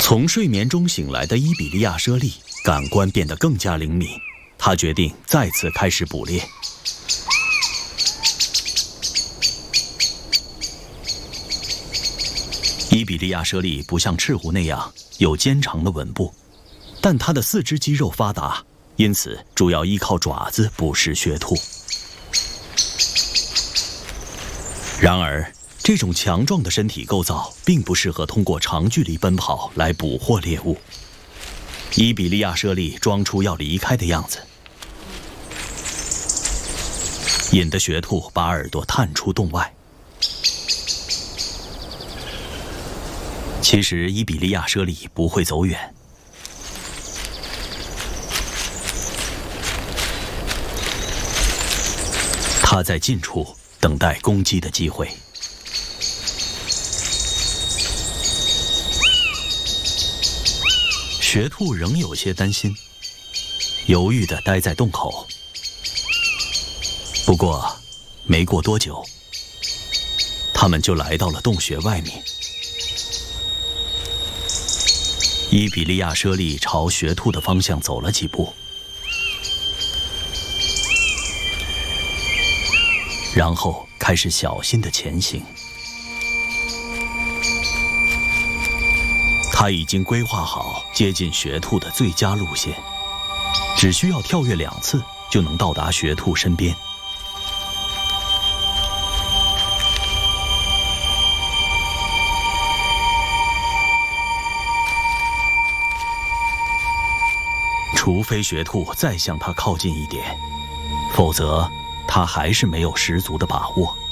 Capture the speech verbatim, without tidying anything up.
从睡眠中醒来的伊比利亚舍利感官变得更加灵敏，他决定再次开始捕猎。伊比利亚舍利不像赤狐那样有坚长的吻部，但它的四肢肌肉发达，因此主要依靠爪子捕食穴兔。然而，这种强壮的身体构造并不适合通过长距离奔跑来捕获猎物。伊比利亚舍利装出要离开的样子，引得穴兔把耳朵探出洞外。其实伊比利亚舍利不会走远，它在近处等待攻击的机会。穴兔仍有些担心，犹豫地待在洞口。不过，没过多久，他们就来到了洞穴外面。伊比利亚舍利朝穴兔的方向走了几步，然后开始小心地前行。他已经规划好接近穴兔的最佳路线，只需要跳跃两次就能到达穴兔身边。除非穴兔再向他靠近一点，否则他还是没有十足的把握。